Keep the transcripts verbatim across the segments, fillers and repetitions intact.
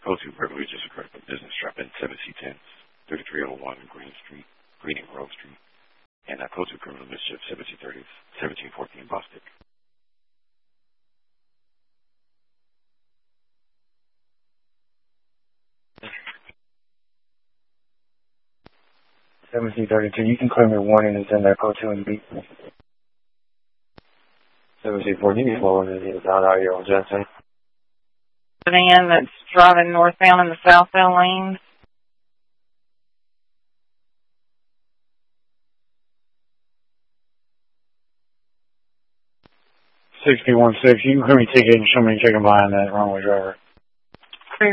Code two burglary just occurred at the business shop in seven C ten, thirty-three oh one Green Street, Green and Grove Street. And uh, code two criminal mischief, seventeen thirty, seventeen fourteen Bostic. seventeen thirty-two, you can claim your warning and send that code two and beat. seventeen fourteen, forward is out out here on Jensen. Van that's driving northbound in the southbound lanes. sixty-one six, you can clear me ticket and show me chicken behind that runway driver. Clear.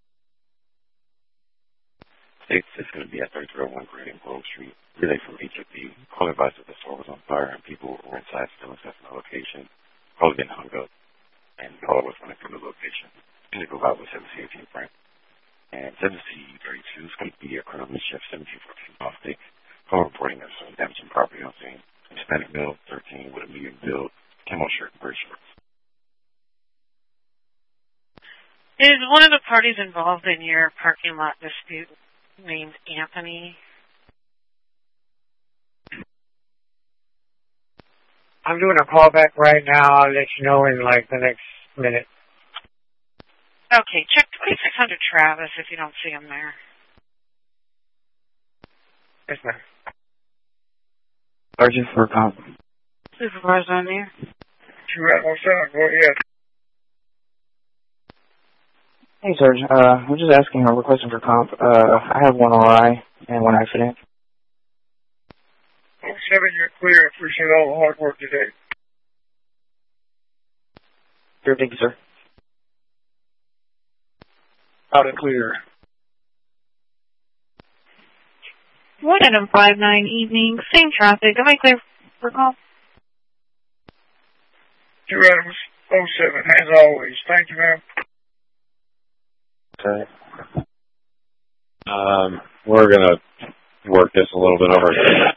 Six is going to be at thirty-three oh one Green and Grove Street. Relay from H F B. Call advised that the store was on fire and people were inside still assessing the location. Call had been hung up and caller was running from the location. Going to go out with seven C eighteen Frank. And seven C thirty-two is going to be a criminal mischief, seventeen fourteen Bostic. Call reporting of some damaging property on scene. Hispanic male, thirteen, with a medium build, camo shirt, and gray shorts. Is one of the parties involved in your parking lot dispute named Anthony? I'm doing a callback right now. I'll let you know in like the next minute. Okay, check twenty-six hundred Travis if you don't see him there. Yes, ma'am. Sergeant for comp. Supervisor on there. What's up? Go ahead. Hey, Sarge. Uh, we're just asking, we're requesting for comp. Uh, I have one R I and one accident. oh seven, you're clear. Appreciate all the hard work today. Sure, thank you, sir. Out and clear. one item five nine evening, same traffic. Am I clear for call? Two items, oh seven, as always. Thank you, ma'am. Okay. Um, we're going to work this a little bit over.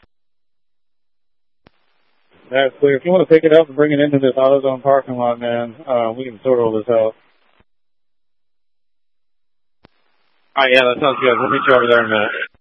That's clear. If you want to pick it up and bring it into this AutoZone parking lot, man, uh, we can sort all this out. All right, yeah, that sounds good. We'll meet you over there in a minute.